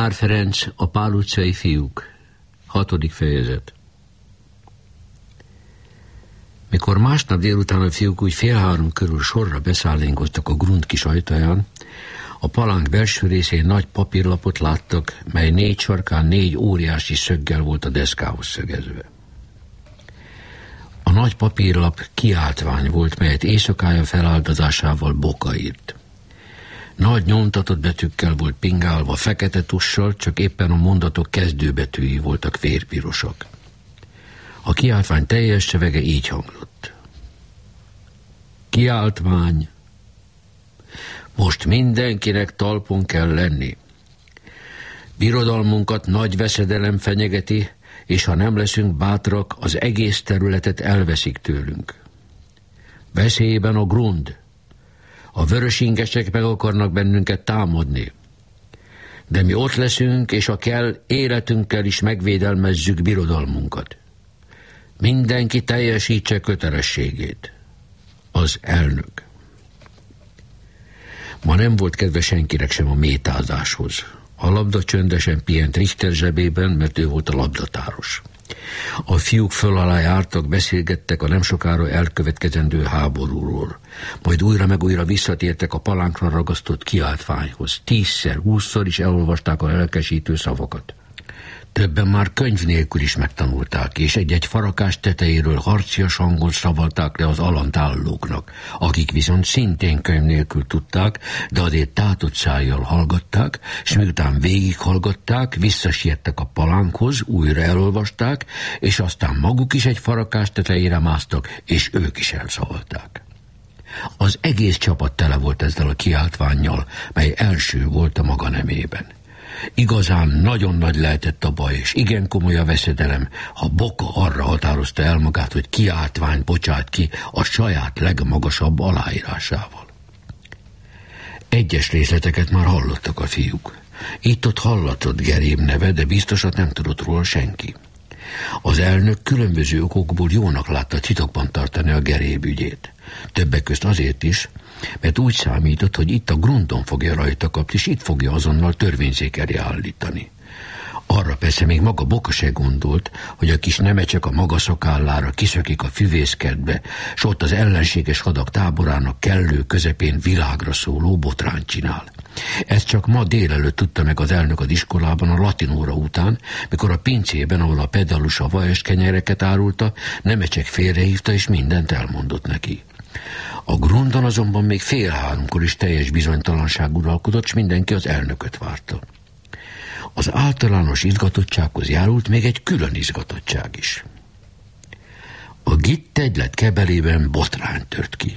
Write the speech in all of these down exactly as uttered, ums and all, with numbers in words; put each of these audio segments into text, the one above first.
Molnár Ferenc, a Pál utcai fiúk. Hatodik fejezet. Mikor másnap délután a fiúk úgy fél három körül sorra beszállingoztak a Grund kis ajtaján, a palánk belső részén nagy papírlapot láttak, mely négy sarkán négy óriási szöggel volt a deszkához szögezve. A nagy papírlap kiáltvány volt, melyet éjszakája feláldozásával Boka írt. Nagy nyomtatott betűkkel volt pingálva, fekete tussal, csak éppen a mondatok kezdőbetűi voltak vérpirosak. A kiáltvány teljes szövege így hangzott. Kiáltvány. Most mindenkinek talpon kell lenni. Birodalmunkat nagy veszedelem fenyegeti, és ha nem leszünk bátrak, az egész területet elveszik tőlünk. Veszélyben a Grund. A vörösingesek meg akarnak bennünket támadni. De mi ott leszünk, és ha kell, életünkkel is megvédelmezzük birodalmunkat. Mindenki teljesítse kötelességét. Az elnök. Ma nem volt kedve senkinek sem a métázáshoz. A labda csöndesen pihent Richter zsebében, mert ő volt a labdatáros. A fiúk föl alá jártak, beszélgettek a nem sokára elkövetkezendő háborúról. Majd újra meg újra visszatértek a palánkra ragasztott kiáltványhoz. Tízszer, húszszor is elolvasták a lelkesítő szavakat. Többen már könyv nélkül is megtanulták, és egy-egy farakás tetejéről harcias hangon szavalták le az alantállóknak, akik viszont szintén könyv nélkül tudták, de azért tátott szájjal hallgatták, és miután végighallgatták, visszasiettek a palánkhoz, újra elolvasták, és aztán maguk is egy farakás tetejére másztak, és ők is elszavalták. Az egész csapat tele volt ezzel a kiáltvánnyal, mely első volt a maga nemében. Igazán nagyon nagy lehetett a baj, és igen komoly a veszedelem, ha Boka arra határozta el magát, hogy kiáltványt bocsát ki a saját legmagasabb aláírásával. Egyes részleteket már hallottak a fiúk. Itt-ott hallatott Gerém neve, de biztosat nem tudott róla senki. Az elnök különböző okokból jónak látta titokban tartani a Geréb ügyét. Többek közt azért is, mert úgy számított, hogy itt a Grundon fogja rajta kapni, és itt fogja azonnal törvényszék elé állítani. Arra persze még maga Boka se gondolt, hogy a kis nemecsek a maga szakállára kiszökik a füvészkertbe, s ott az ellenséges hadak táborának kellő közepén világra szóló botrányt csinál. Ezt csak ma délelőtt tudta meg az elnök az iskolában a latin óra után, mikor a pincében, ahol a pedalus a vajas kenyereket árulta, nemecsek félrehívta és mindent elmondott neki. A Grundon azonban még fél háromkor is teljes bizonytalanság uralkodott, s mindenki az elnököt várta. Az általános izgatottsághoz járult még egy külön izgatottság is. A gitt egylet kebelében botrány tört ki.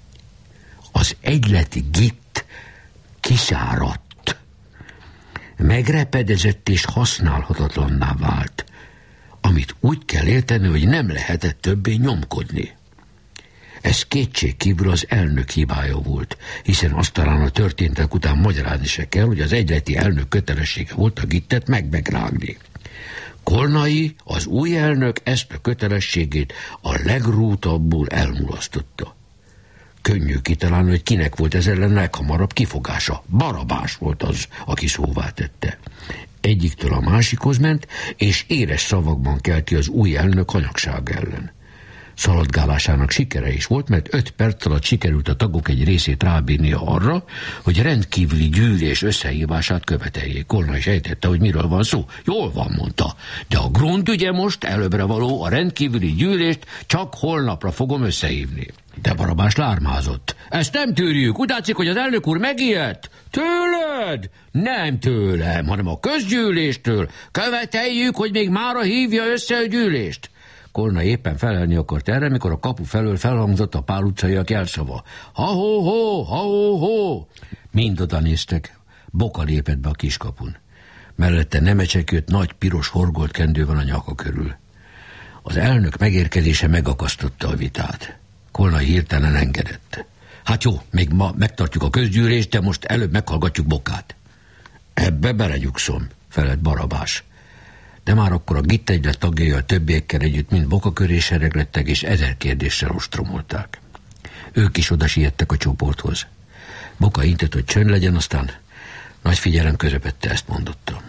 Az egyleti gitt kiszáradt, megrepedezett és használhatatlanná vált, amit úgy kell érteni, hogy nem lehetett többé nyomkodni. Ez kétségkívül az elnök hibája volt, hiszen azt talán a történtek után magyarázni se kell, hogy az egyleti elnök kötelessége volt a gittet meg-megrágni. Kolnai, az új elnök ezt a kötelességét a legrútabbul elmulasztotta. Könnyű kitalálni, hogy kinek volt ez ellen leghamarabb kifogása. Barabás volt az, aki szóvá tette. Egyiktől a másikhoz ment, és éres szavakban kelti az új elnök hanyagság ellen. Szaladgálásának sikere is volt, mert öt perc alatt sikerült a tagok egy részét rábírnia arra, hogy rendkívüli gyűlés összehívását követeljék. Kolna is ejtette, hogy miről van szó. Jól van, mondta, de a Grund ügye most előbbre való, a rendkívüli gyűlést csak holnapra fogom összehívni. De Barabás lármázott. Ezt nem tűrjük, úgy látszik, hogy az elnök úr megijedt. Tőled? Nem tőlem, hanem a közgyűléstől. Követeljük, hogy még mára hívja össze a gyűlést. Kolna éppen felelni akart erre, mikor a kapu felől felhangzott a Pál utcaiak jelszava. Ha-ho-ho, ha-ho-ho! Mind oda néztek. Boka lépett be a kiskapun. Mellette nemecsek jött, nagy piros horgolt kendő van a nyaka körül. Az elnök megérkezése megakasztotta a vitát. Kolna hirtelen engedett. Hát jó, még ma megtartjuk a közgyűlést, de most előbb meghallgatjuk Bokát. Ebbe belegyugszom, felelt Barabás. De már akkor a gitt egylet tagjai a többiekkel együtt mind Boka köré sereglettek, és ezer kérdéssel ostromolták. Ők is oda siettek a csoporthoz. Boka intett, hogy csönd legyen, aztán Nagy figyelem közepette ezt mondotta.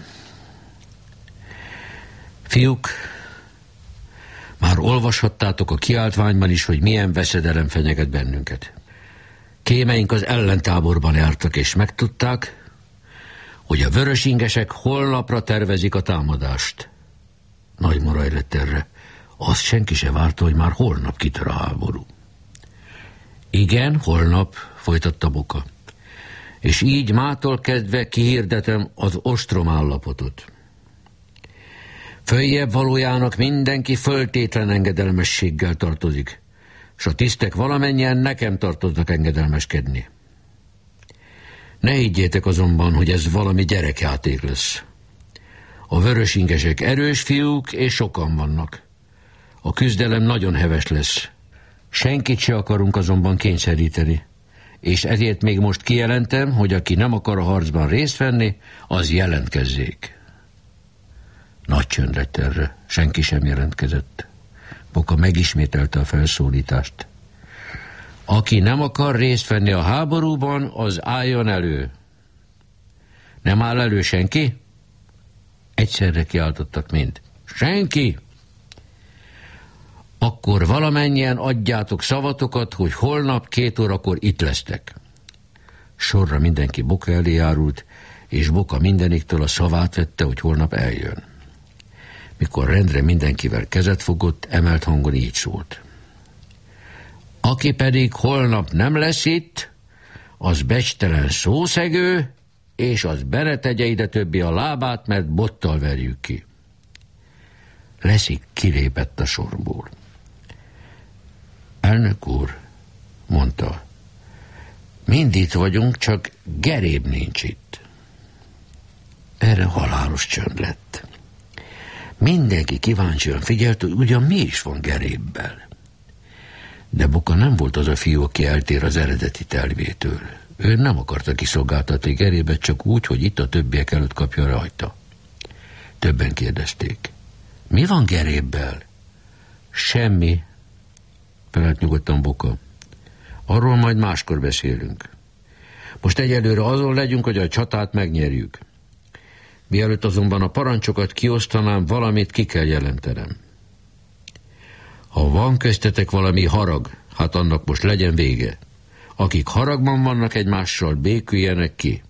Fiúk, már olvashattátok a kiáltványban is, hogy milyen veszedelem fenyeget bennünket. Kémeink az ellentáborban jártak, és megtudták, hogy a vörösingesek holnapra tervezik a támadást. Nagy moraj lett erre. Azt senki se várta, hogy már holnap kitör a háború. Igen, holnap, folytatta Boka. És így mától kezdve kihirdetem az ostrom állapotot. Följebb valójának mindenki föltétlen engedelmességgel tartozik, s a tisztek valamennyien nekem tartoznak engedelmeskedni. Ne higgyétek azonban, hogy ez valami gyerekjáték lesz. A vörösingesek erős fiúk, és sokan vannak. A küzdelem nagyon heves lesz. Senkit se akarunk azonban kényszeríteni, és ezért még most kijelentem, hogy aki nem akar a harcban részt venni, az jelentkezzék. Nagy csönd lett erre, senki sem jelentkezett. Boka megismételte a felszólítást. Aki nem akar részt venni a háborúban, az álljon elő. Nem áll elő senki? Egyszerre kiáltottak mind. Senki! Akkor valamennyien adjátok szavatokat, hogy holnap két órakor itt lesztek. Sorra mindenki Boka elé járult, és Boka mindeniktől a szavát vette, hogy holnap eljön. Mikor rendre mindenkivel kezet fogott, emelt hangon így szólt. Aki pedig holnap nem lesz itt, az becstelen szószegő, és az beretegye ide többi a lábát, mert bottal verjük ki. Leszik kilépett a sorból. Elnök úr, mondta, mind itt vagyunk, csak Geréb nincs itt. Erre halálos csönd lett. Mindenki kíváncsian figyelt, hogy ugyan mi is van Gerébbel. De Boka nem volt az a fiú, aki eltér az eredeti tervétől. Ő nem akarta kiszolgáltatni Gerébet, csak úgy, hogy itt a többiek előtt kapja rajta. Többen kérdezték. Mi van Gerébbel? Semmi, felelt nyugodtan Boka. Arról majd máskor beszélünk. Most egyelőre azon legyünk, hogy a csatát megnyerjük. Mielőtt azonban a parancsokat kiosztanám, valamit ki kell jelentenem. Ha van köztetek valami harag, hát annak most legyen vége. Akik haragban vannak egymással, béküljenek ki.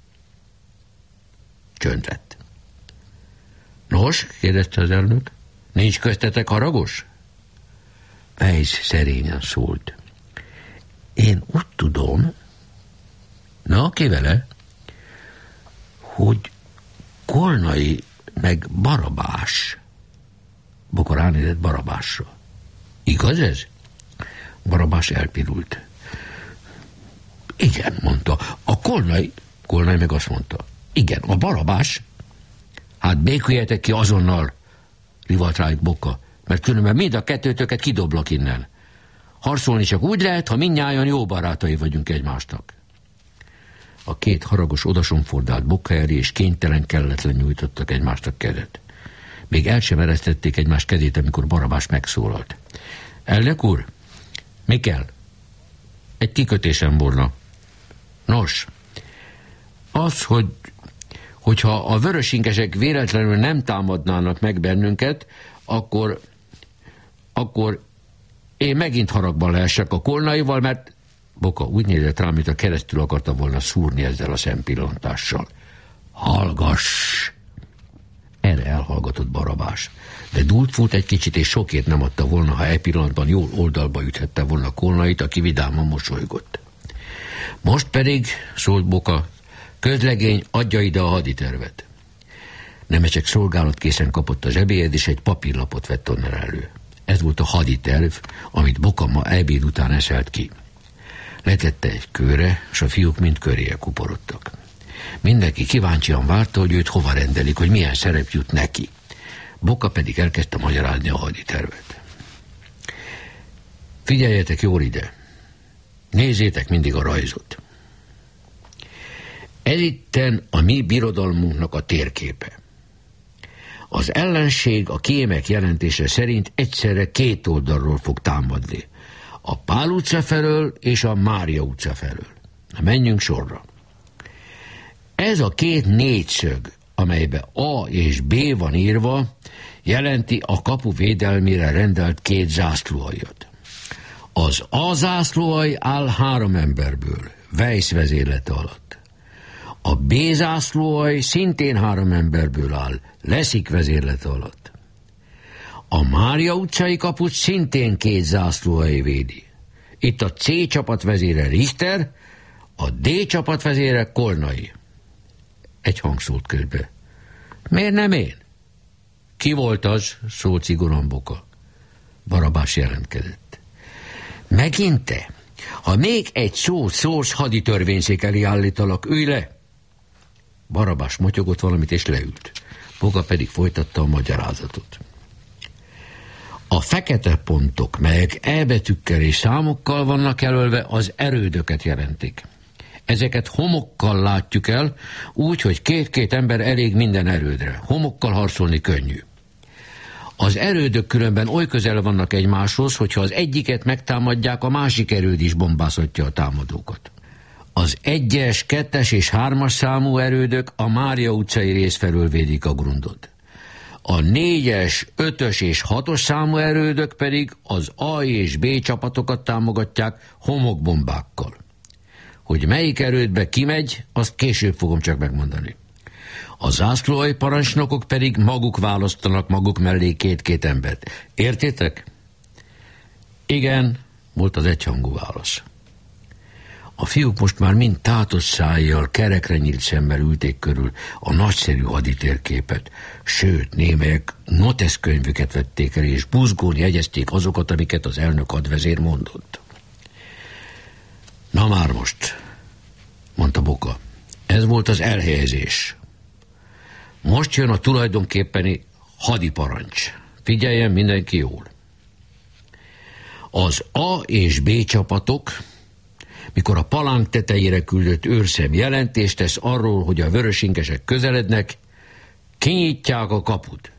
Csönd lett. Nos, kérdezte az elnök, nincs köztetek haragos? Weisz szerényen szólt. Én úgy tudom, na, ki vele, hogy Kolnai meg Barabás. Boka ránézett Barabásra. Igaz ez? Barabás elpirult. Igen, mondta. A Kolnai, Kolnai meg azt mondta. Igen, a Barabás. Hát béküljetek ki azonnal, rivalt rájuk Boka, mert különben mind a kettőtöket kidoblak innen. Harcolni csak úgy lehet, ha mindnyájan jó barátai vagyunk egymásnak. A két haragos odasonfordált Boka elé, és kénytelen kelletlen nyújtottak egymásnak kezet. Még el sem eresztették egymás kezét, amikor Barabás megszólalt. Elnök úr, mi kell? Egy kikötésem volna. Nos, az, hogy hogyha a vörösingesek véletlenül nem támadnának meg bennünket, akkor akkor én megint haragban lehessek a Kolnaival, mert Boka úgy nézett rá, mint a keresztül akarta volna szúrni ezzel a szempillantással. Hallgass! Erre elhallgatott Barabás, de dúlt fut egy kicsit, és sokét nem adta volna, ha e pillanatban jól oldalba üthette volna Kolnait, aki vidáman mosolygott. Most pedig, szólt Boka, közlegény, adja ide a haditervet. Nemecsek szolgálatkészen kapott a zsebélyed, és egy papírlapot vett onnan elő. Ez volt a haditerv, amit Boka ma ebéd után eszelt ki. Letette egy kőre, és a fiúk mind köréje kuporodtak. Mindenki kíváncsian várta, hogy őt hova rendelik, hogy milyen szerep jut neki. Boka pedig elkezdte magyarázni a haditervet. Figyeljetek jól ide! Nézzétek mindig a rajzot. Ez itten a mi birodalmunknak a térképe. Az ellenség a kémek jelentése szerint egyszerre két oldalról fog támadni. A Pál utca felől és a Mária utca felől. Na, menjünk sorra. Ez a két négyszög, amelybe A és B van írva, jelenti a kapu védelmére rendelt két zászlóaljat. Az A zászlóalj áll három emberből, Weiss vezérlete alatt. A B zászlóalj szintén három emberből áll, Lessig vezérlete alatt. A Mária utcai kaput szintén két zászlóalj védi. Itt a C csapat vezére Richter, a D csapat vezére Kolnai. Egy hang szólt közbe. Miért nem én? Ki volt az? Szólt szigorúan Boka. Barabás jelentkezett. Megint te? Ha még egy szót szólsz, haditörvényszék elé állítalak, ülj le! Barabás motyogott valamit és leült. Boka pedig folytatta a magyarázatot. A fekete pontok, melyek E betűkkel és számokkal vannak jelölve, az erődöket jelentik. Ezeket homokkal látjuk el, úgy, hogy két-két ember elég minden erődre. Homokkal harcolni könnyű. Az erődök különben oly közel vannak egymáshoz, hogyha az egyiket megtámadják, a másik erőd is bombázhatja a támadókat. Az egyes, kettes és hármas számú erődök a Mária utcai rész felől védik a grundot. A négyes, ötös és hatos számú erődök pedig az A és B csapatokat támogatják homokbombákkal. Hogy melyik erődbe kimegy, azt később fogom csak megmondani. A zászlóalj parancsnokok pedig maguk választanak maguk mellé két-két embert. Értitek? Igen, volt az egyhangú válasz. A fiúk most már mind tátott szájjal, kerekre nyílt szemmel ülték körül a nagyszerű haditérképet, sőt, némelyek noteszkönyvüket vették el, és buzgón jegyezték azokat, amiket az elnök hadvezér mondott. Na már most, mondta Boka, ez volt az elhelyezés. Most jön a tulajdonképpeni hadiparancs. Figyeljen mindenki jól. Az A és B csapatok, mikor a palánk tetejére küldött őrszem jelentést tesz arról, hogy a vörösingesek közelednek, kinyitják a kaput.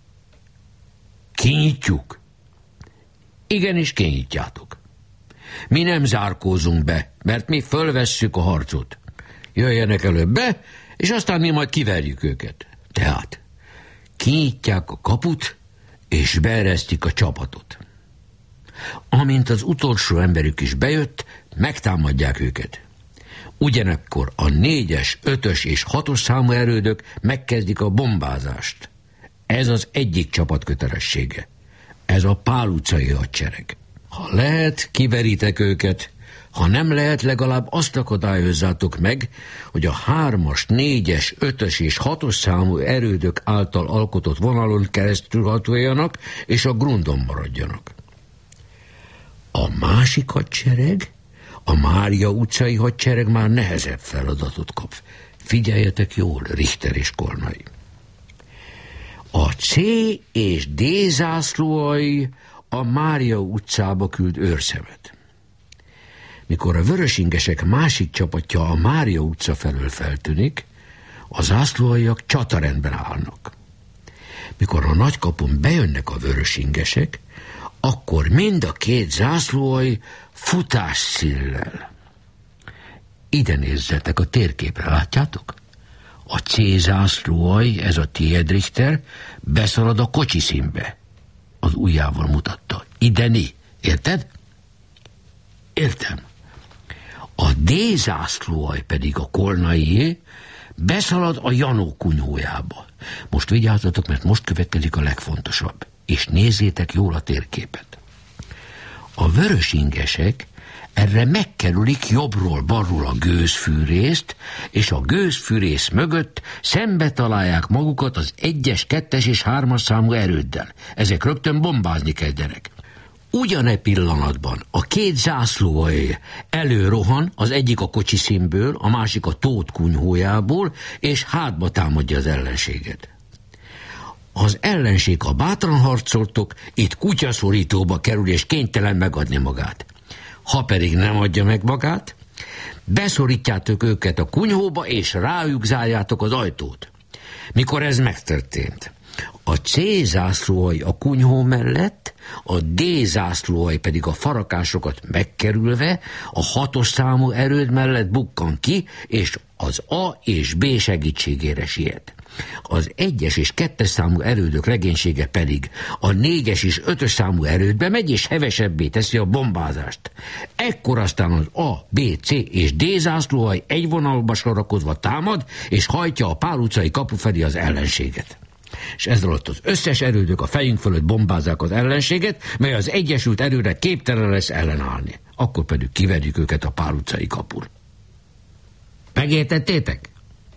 Kinyitjuk? Igenis, kinyitjátok. Mi nem zárkózunk be, mert mi fölvesszük a harcot. Jöjjenek előbb be, és aztán mi majd kiverjük őket. Tehát kinyitják a kaput, és beeresztik a csapatot. Amint az utolsó emberük is bejött, megtámadják őket. Ugyanakkor a négyes, ötös és hatos számú erődök megkezdik a bombázást. Ez az egyik csapat kötelessége. Ez a Pál utcai hadsereg. Ha lehet, kiveritek őket, ha nem lehet, legalább azt akadályozzátok meg, hogy a hármas, négyes, ötös és hatos számú erődök által alkotott vonalon keresztül hatoljanak, és a grundon maradjanak. A másik hadsereg, a Mária utcai hadsereg már nehezebb feladatot kap. Figyeljetek jól, Richter és Kolnai. A C és D zászlóalj a Mária utcába küld őrszemet. Mikor a vörösingesek másik csapatja a Mária utca felől feltűnik, a zászlóaljak csatarendben állnak. Mikor a nagykapun bejönnek a vörösingesek, akkor mind a két zászlóalj futás szillel. Ide nézzetek a térképre, látjátok? A C zászlóalj, ez a tiéd, Richter, beszalad a kocsiszínbe. Az ujjával mutatta. Ide né. Érted? Értem. A D zászlóalj pedig a Kolnaié beszalad a Janó kunyhójába. Most vigyázzatok, mert most következik a legfontosabb. És nézzétek jól a térképet. A vörösingesek erre megkerülik jobbról-balról a gőzfűrészt, és a gőzfűrész mögött szembe találják magukat az egyes, kettes és hármas számú erőddel. Ezek rögtön bombázni kezdenek. Ugyane pillanatban a két zászlóalj előrohan, az egyik a kocsiszínből, a másik a Tóth kunyhójából, és hátba támadja az ellenséget. Az ellenség, ha bátran harcoltok, itt kutyaszorítóba kerül, és kénytelen megadni magát. Ha pedig nem adja meg magát, beszorítjátok őket a kunyhóba, és rájuk zárjátok az ajtót. Mikor ez megtörtént, A C zászlóalj a kunyhó mellett, a D zászlóalj pedig a farakásokat megkerülve a hatos számú erőd mellett bukkan ki, és az A és B segítségére siet. Az egyes és kettes számú erődök legénysége pedig a négyes és ötös számú erődbe megy, és hevesebbé teszi a bombázást. Ekkor aztán az A, B, C és D zászlóalj egy vonalba sorakozva támad, és hajtja a Pál utcai kapu felé az ellenséget. És ezzel ott az összes erődök a fejünk fölött bombázzák az ellenséget, mely az egyesült erőre képtelen lesz ellenállni. Akkor pedig kiverjük őket a Pál utcai kapun. Megértettétek?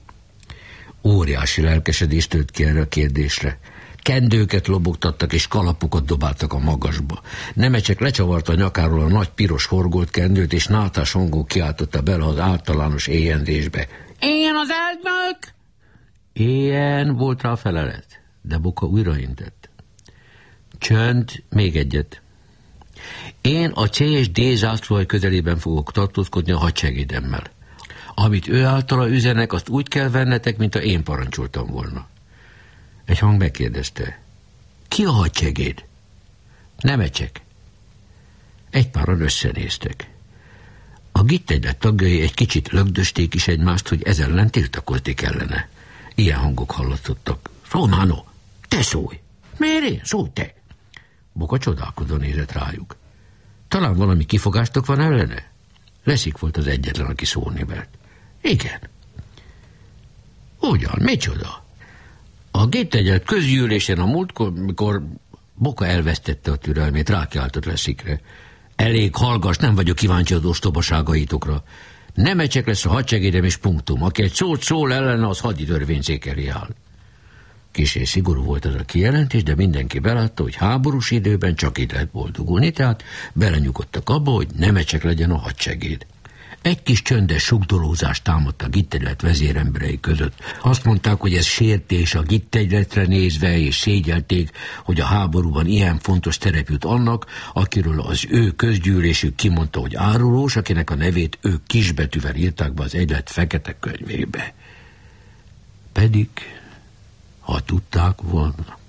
Óriási lelkesedést tölt ki erre a kérdésre. Kendőket lobogtattak és kalapokat dobáltak a magasba. Nemecsek lecsavarta a nyakáról a nagy piros horgolt kendőt, és nátás hangon kiáltotta bele az általános éjendésbe. Éljen az elnök! Ilyen volt rá a felelet, de Boka újraintett. Csönd, még egyet. Én a C és D zászlóalj közelében fogok tartózkodni a hadsegédemmel. Amit ő általa üzenek, azt úgy kell vennetek, mint ha én parancsoltam volna. Egy hang megkérdezte. Ki a hadsegéd? Nemecsek. Egy páran összenéztek. A gittegylet tagjai egy kicsit lögdösték is egymást, hogy ez ellen tiltakozni kellene. Ilyen hangok hallatottak. Romano, te szólj! Miért én? Szólj te! Boka csodálkozó nézett rájuk. Talán valami kifogástok van ellene? Leszik volt az egyetlen, aki szólni mert. Igen. Ugyan, micsoda? A gittegylet közgyűlésen a múltkor, mikor Boka elvesztette a türelmét, rákiáltott Leszikre. Elég hallgass, nem vagyok kíváncsi az ostobaságaitokra. Nemecsek lesz a hadsegédem és punktum. Aki egy szót szól ellene, az haditörvényszék elé áll. Kissé szigorú volt ez a kijelentés, de mindenki belátta, hogy háborús időben csak így lehet boldogulni, tehát belenyugodtak abba, hogy Nemecsek legyen a hadsegéd. Egy kis csöndes sugdolózás támadt a gittegylet vezéremberei között. Azt mondták, hogy ez sértés a gittegyletre nézve, és szégyelték, hogy a háborúban ilyen fontos terep jut annak, akiről az ő közgyűlésük kimondta, hogy árulós, akinek a nevét ők kisbetűvel írták be az egylet fekete könyvébe. Pedig, ha tudták volna.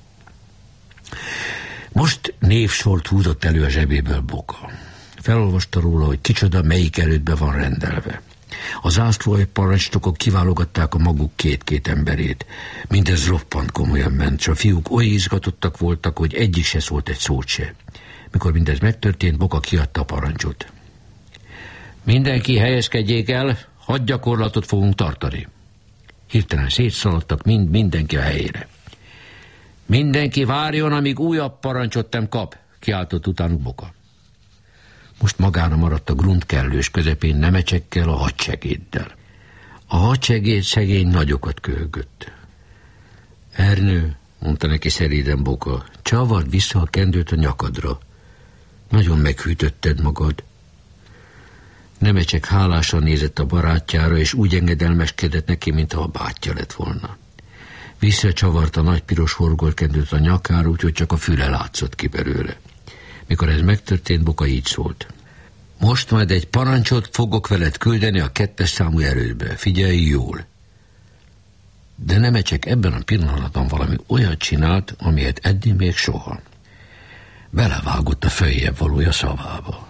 Most névsort húzott elő a zsebéből Boka. Felolvasta róla, hogy kicsoda melyik erődbe van rendelve. A zászlóalj parancsnokok kiválogatták a maguk két-két emberét. Mindez roppant komolyan ment, s a fiúk oly izgatottak voltak, hogy egyik se szólt egy szót se. Mikor mindez megtörtént, Boka kiadta a parancsot. Mindenki helyezkedjék el, hadgyakorlatot fogunk tartani. Hirtelen szétszaladtak mind mindenki a helyére. Mindenki várjon, amíg újabb parancsot nem kap, kiáltott utánuk Boka. Most magára maradt a grunt kellős közepén Nemecsekkel, a hadsegéddel. A hadsegéd szegény nagyokat köhögött. Ernő, mondta neki szeréden Boka, csavard vissza a kendőt a nyakadra. Nagyon meghűtötted magad. Nemecsek hálásan nézett a barátjára, és úgy engedelmeskedett neki, mintha a bátyja lett volna. Visszacsavarta a nagy piros horgolkendőt a nyakára, úgyhogy csak a füle látszott ki belőle. Mikor ez megtörtént, Boka így szólt. Most majd egy parancsot fogok veled küldeni a kettes számú erődbe. Figyelj jól. De Nemecsek ebben a pillanatban valami olyat csinált, amilyet eddig még soha. Belevágott a följebb valója szavába.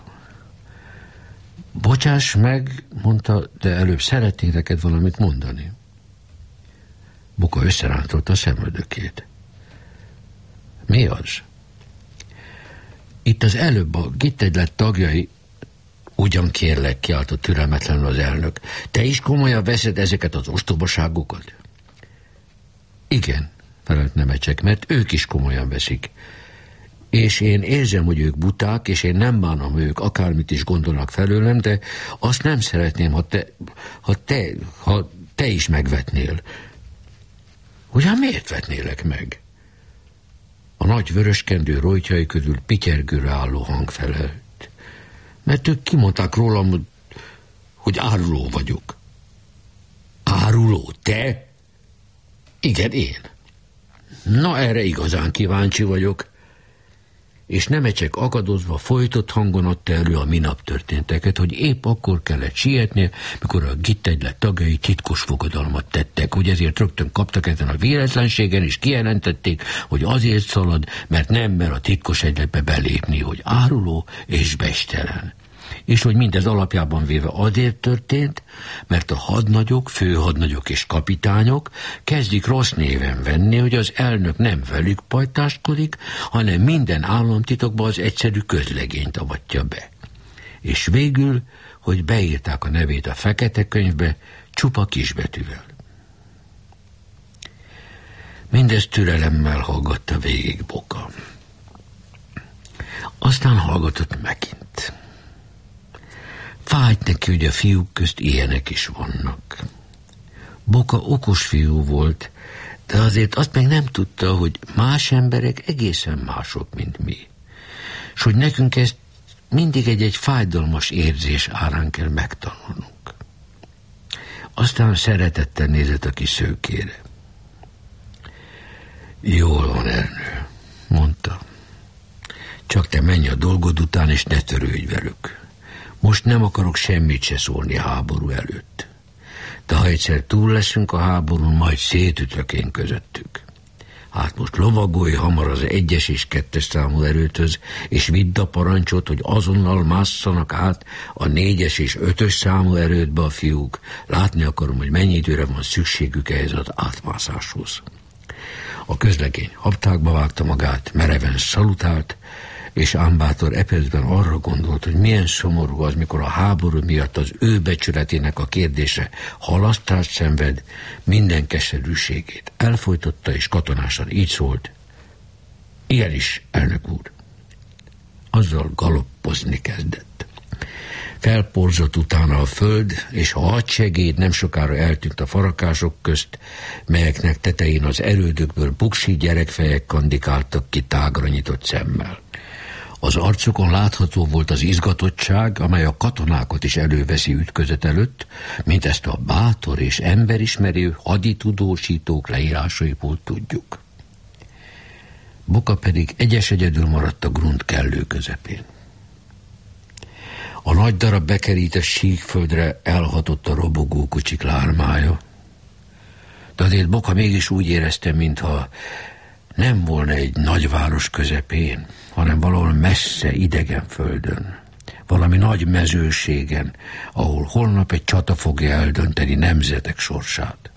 Bocsáss meg, mondta, de előbb szeretnék neked valamit mondani. Boka összerántotta a szemöldökét. Mi az? Itt az előbb a gittegylet tagjai, ugyan kérlek, kiáltott türelmetlenül az elnök. Te is komolyan veszed ezeket az ostobaságokat? Igen, felelt Nemecsek, mert ők is komolyan veszik. És én érzem, hogy ők buták, és én nem bánom ők, akármit is gondolnak felőlem, de azt nem szeretném, ha te, ha te, ha te is megvetnél. Ugyan miért vetnélek meg? A nagy vöröskendő rojtjai közül pityergőre álló hang felelt. Mert ők kimondták rólam, hogy áruló vagyok. Áruló? Te? Igen, én. Na, erre igazán kíváncsi vagyok. és Nemecsek akadozva folytott hangon adta elő a minap történteket, hogy épp akkor kellett sietnie, mikor a gittegylet tagjai titkos fogadalmat tettek, hogy ezért rögtön kaptak ezen a véletlenségen, és kijelentették, hogy azért szalad, mert nem mer a titkos egyletbe belépni, hogy áruló és bestelen. És hogy mindez alapjában véve azért történt, mert a hadnagyok, főhadnagyok és kapitányok kezdik rossz néven venni, hogy az elnök nem velük pajtáskodik, hanem minden államtitokba az egyszerű közlegényt avatja be. És végül, hogy beírták a nevét a fekete könyvbe csupa kisbetűvel. Mindezt türelemmel hallgatta végig Boka. Aztán hallgatott megint. Fájt neki, hogy a fiúk közt ilyenek is vannak. Boka okos fiú volt, de azért azt még nem tudta, hogy más emberek egészen mások, mint mi. És hogy nekünk ezt mindig egy-egy fájdalmas érzés árán kell megtanulnunk. Aztán szeretettel nézett a kis szőkére. Jól van, Ernő, mondta. Csak te menj a dolgod után, és ne törődj velük. Most nem akarok semmit se szólni a háború előtt. De ha egyszer túl leszünk a háborún, majd szétütök én közöttük. Hát most lovagolj hamar az egyes és kettes számú erőthöz, és vidd a parancsot, hogy azonnal másszanak át a négyes és ötös számú erődbe a fiúk. Látni akarom, hogy mennyi időre van szükségük ehhez az átmászáshoz. A közlegény habtákba vágta magát, mereven szalutált, és Ámbátor epezben arra gondolt, hogy milyen szomorú az, mikor a háború miatt az ő becsületének a kérdése halasztást szenved, minden keserűségét elfojtotta, és katonásan így szólt: ilyen is, elnök úr. Azzal galoppozni kezdett. Felporzott utána a föld, és a hadsegéd nem sokára eltűnt a farakások közt, melyeknek tetején az erődökből buksi gyerekfejek kandikáltak ki tágra nyitott szemmel. Az arcukon látható volt az izgatottság, amely a katonákat is előveszi ütközet előtt, mint ezt a bátor és emberismerő haditudósítók leírásaiból tudjuk. Boka pedig egyes egyedül maradt a grund kellő közepén. A nagy darab bekerített síkföldre elhatott a robogó kucsik lármája, de azért Boka mégis úgy érezte, mintha nem volna egy nagyváros közepén, hanem valahol messze idegen földön, valami nagy mezőségen, ahol holnap egy csata fogja eldönteni nemzetek sorsát.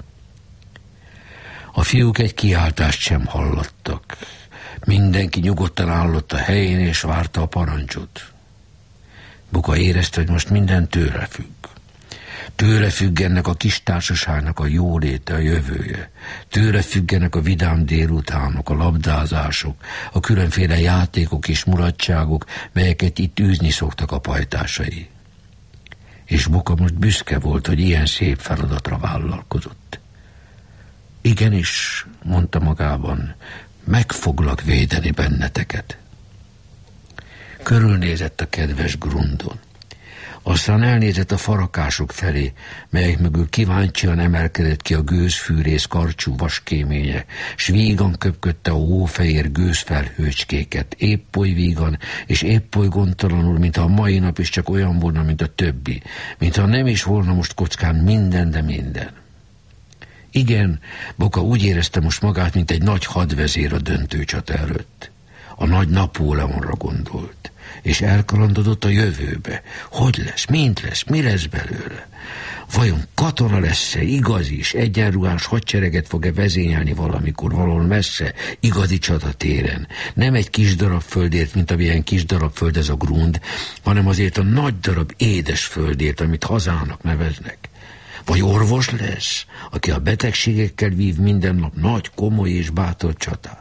A fiúk egy kiáltást sem hallottak. Mindenki nyugodtan állott a helyén, és várta a parancsot. Boka érezte, hogy most minden tőle függ. Tőle függ ennek a kis társaságnak a jóléte, a jövője. Tőle függenek a vidám délutánok, a labdázások, a különféle játékok és mulatságok, melyeket itt űzni szoktak a pajtásai. És Boka most büszke volt, hogy ilyen szép feladatra vállalkozott. Igenis, mondta magában, meg foglak védeni benneteket. Körülnézett a kedves grundon. Aztán elnézett a farakások felé, melyek mögül kíváncsian emelkedett ki a gőzfűrész karcsú vaskéménye, s vígan köpködte a hófehér gőzfelhőcskéket, épp oly vígan, és épp oly gondtalanul, mintha a mai nap is csak olyan volna, mint a többi, mintha nem is volna most kockán minden, de minden. Igen, Boka úgy érezte most magát, mint egy nagy hadvezér a döntőcsata előtt. A nagy Napóleonra gondolt, és elkalandodott a jövőbe. Hogy lesz, mint lesz, mi lesz belőle? Vajon katona lesz-e, igazi és egyenruhás hadsereget fog-e vezényelni valamikor, valahol messze, igazi csatatéren? Nem egy kis darab földért, mint amilyen kis darab föld ez a grund, hanem azért a nagy darab édes földért, amit hazának neveznek. Vagy orvos lesz, aki a betegségekkel vív minden nap nagy, komoly és bátor csatát?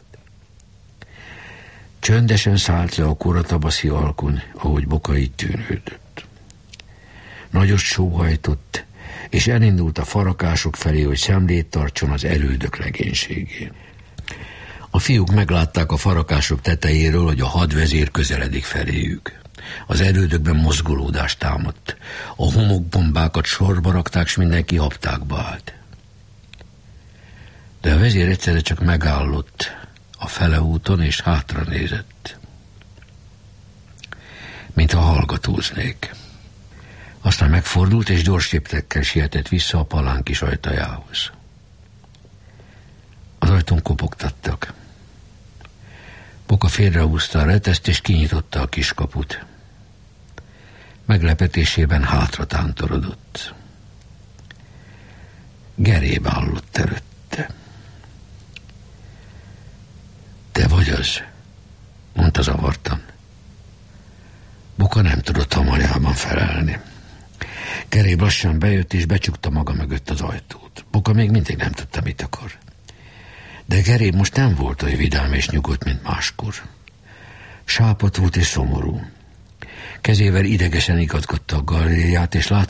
Csöndesen szállt le a koratabaszi alkon, ahogy Boka így tűnődött. Nagyot sóhajtott, és elindult a farakások felé, hogy szemlét tartson az erődök legénységén. A fiúk meglátták a farakások tetejéről, hogy a hadvezér közeledik feléjük. Az erődökben mozgolódást támadt. A homokbombákat sorba rakták, s mindenki habtákba állt. De a vezér egyszerre csak megállott a fele úton, és hátra nézett. mintha hallgatóznék. Aztán megfordult, és gyors léptekkel sietett vissza a palánk kis ajtajához. Az ajtón kopogtattak. Boka félrehúzta a reteszt, és kinyitotta a kiskaput. Meglepetésében hátra tántorodott. Geréb állott előtte. Te vagy az? Mondta zavartan. Boka nem tudott hamarjában felelni. Geréb lassan bejött, és becsukta maga mögött az ajtót. Boka még mindig nem tudta, mit akar. De Geréb most nem volt olyan vidám és nyugodt, mint máskor. Sápadt volt és szomorú. Kezével idegesen igazgatta a galériát, és látszott,